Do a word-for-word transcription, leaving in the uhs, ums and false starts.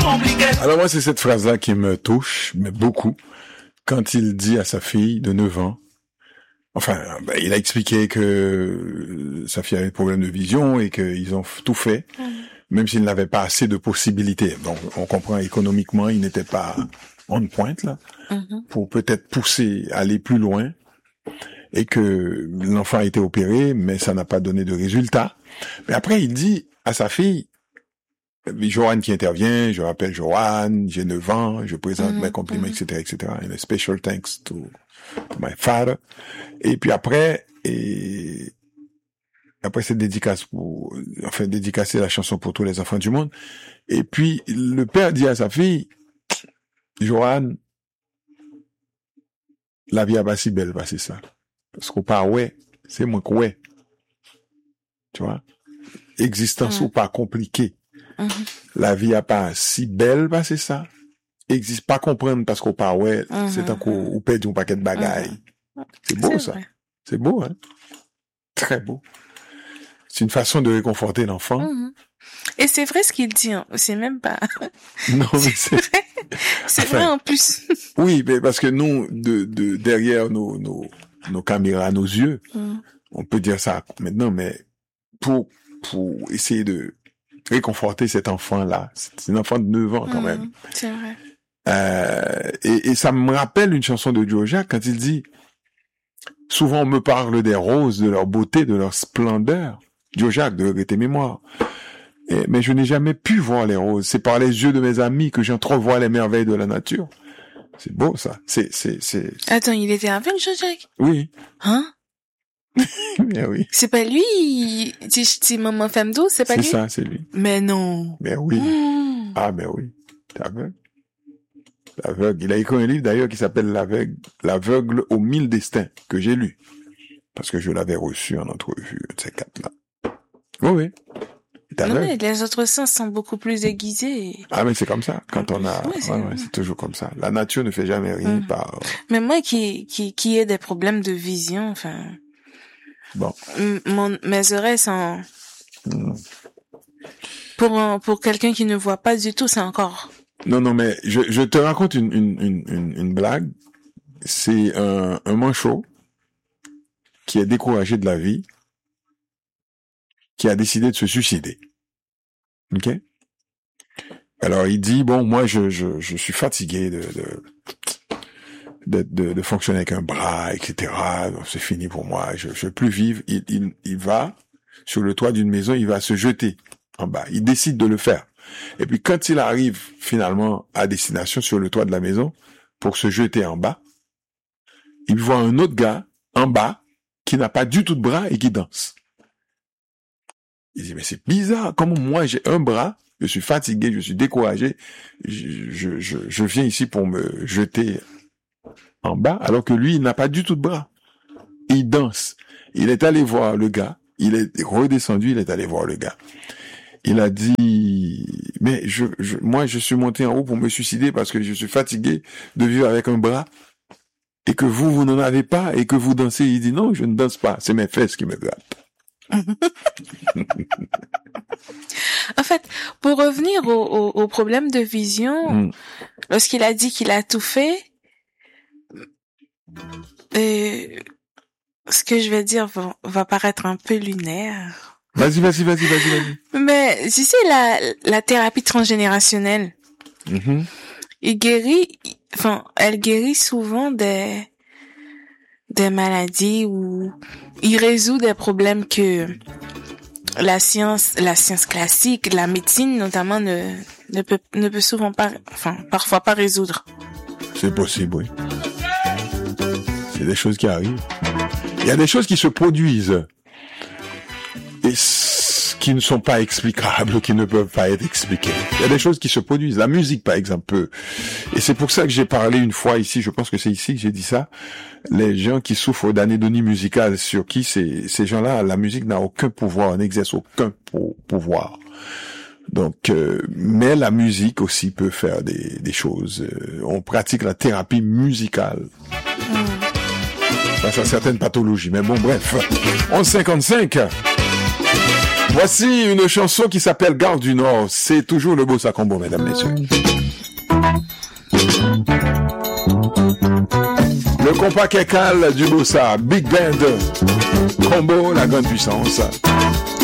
Alors moi, c'est cette phrase-là qui me touche, mais beaucoup, quand il dit à sa fille de neuf ans, enfin, ben, il a expliqué que sa fille avait des problèmes de vision et qu'ils ont tout fait, mmh. même s'il n'avait pas assez de possibilités. Donc, on comprend économiquement, il n'était pas en pointe, là, mmh. pour peut-être pousser, aller plus loin, et que l'enfant a été opéré, mais ça n'a pas donné de résultat. Mais après, il dit à sa fille, Joanne qui intervient, je rappelle Joanne, j'ai neuf ans, je présente mmh. mes compliments, mmh. et cetera, et cetera. And a special thanks to my father. Et puis après, et après cette dédicace pour, enfin, dédicacer la chanson pour tous les enfants du monde. Et puis, le père dit à sa fille, Joanne, la vie a pas si belle, bah, c'est ça. Parce qu'au pas, ouais, c'est moi que ouais. Tu vois? Existence mmh. ou pas compliquée. Mmh. La vie a pas si belle, bah, c'est ça. Existe pas comprendre parce qu'au pas, ouais, mmh. c'est un coup, ou perdre un paquet de bagailles. Mmh. C'est beau, c'est ça. Vrai. C'est beau, hein. Très beau. C'est une façon de réconforter l'enfant. Mmh. Et c'est vrai ce qu'il dit, hein. C'est même pas... Non, mais c'est... c'est vrai. C'est enfin, vrai en plus. Oui, mais parce que nous, de, de, derrière nos, nos, nos caméras, nos yeux, mmh. on peut dire ça maintenant, mais pour, pour essayer de réconforter cet enfant-là, c'est un enfant de neuf ans quand mmh. même. C'est vrai. Euh, et, et ça me rappelle une chanson de Joe Jacques quand il dit « Souvent on me parle des roses, de leur beauté, de leur splendeur. » Joe Jacques, de regretter mémoire. Et, mais je n'ai jamais pu voir les roses. C'est par les yeux de mes amis que j'entrevois les merveilles de la nature. C'est beau, ça. C'est, c'est, c'est... Attends, il était avec Joe Jacques? Oui. Hein? Mais oui. C'est pas lui, c'est, c'est Maman Femme d'eau, c'est pas c'est lui? C'est ça, c'est lui. Mais non. Mais oui. Mmh. Ah, mais oui. T'es aveugle. L'aveugle. Il a écrit un livre d'ailleurs qui s'appelle L'aveugle, L'aveugle aux mille destins, que j'ai lu. Parce que je l'avais reçu en entrevue, un de ces quatre-là. Oui, oui. Non, mais les autres sens sont beaucoup plus aiguisés. Ah, mais c'est comme ça. Quand on a, ouais, c'est, ouais, ouais, c'est toujours comme ça. La nature ne fait jamais rien mmh. par... Mais moi qui, qui, qui ai des problèmes de vision, enfin... Bon. M- mon, mes oreilles sont... Mmh. Pour, un, pour quelqu'un qui ne voit pas du tout, c'est encore... Non, non, mais je, je te raconte une, une, une, une, une blague. C'est un, un manchot qui est découragé de la vie, qui a décidé de se suicider. Ok? Alors, il dit, bon, moi, je, je, je suis fatigué de, de, de, de, de fonctionner avec un bras, et cetera. Donc, c'est fini pour moi. Je, je veux plus vivre. Il, il, il va sur le toit d'une maison, il va se jeter en bas. Il décide de le faire. Et puis, quand il arrive finalement à destination sur le toit de la maison pour se jeter en bas, il voit un autre gars en bas qui n'a pas du tout de bras et qui danse. Il dit, mais c'est bizarre, comment moi j'ai un bras, je suis fatigué, je suis découragé, je, je, je, je viens ici pour me jeter en bas, alors que lui, il n'a pas du tout de bras. Et il danse. Il est allé voir le gars, il est redescendu, il est allé voir le gars. Il a dit, mais je, je, moi je suis monté en haut pour me suicider parce que je suis fatigué de vivre avec un bras, et que vous, vous n'en avez pas, et que vous dansez. Il dit, non, je ne danse pas, c'est mes fesses qui me grattent. En fait, pour revenir au, au, au problème de vision, mm. lorsqu'il a dit qu'il a tout fait, euh, ce que je vais dire va, va paraître un peu lunaire. Vas-y, vas-y, vas-y, vas-y, vas-y. Mais tu sais, la, la thérapie transgénérationnelle, mm-hmm. il guérit, enfin, elle guérit souvent des des maladies ou il résout des problèmes que la science, la science classique, la médecine notamment ne ne peut ne peut souvent pas, enfin parfois pas résoudre. C'est possible, oui. C'est des choses qui arrivent. Il y a des choses qui se produisent et qui ne sont pas explicables, qui ne peuvent pas être expliquées. Il y a des choses qui se produisent. La musique, par exemple. Et c'est pour ça que j'ai parlé une fois ici, je pense que c'est ici que j'ai dit ça, les gens qui souffrent d'anédonie musicale, sur qui ces, ces gens-là, la musique n'a aucun pouvoir, n'exerce aucun po- pouvoir. Donc, euh, mais la musique aussi peut faire des, des choses. Euh, on pratique la thérapie musicale. Mmh. Face à certaines pathologies. Mais bon, bref. onze cinquante-cinq Voici une chanson qui s'appelle Gare du Nord. C'est toujours le Bossa Combo, mesdames, messieurs. Le compas Kekal du Bossa, Big Band, Combo, la grande puissance.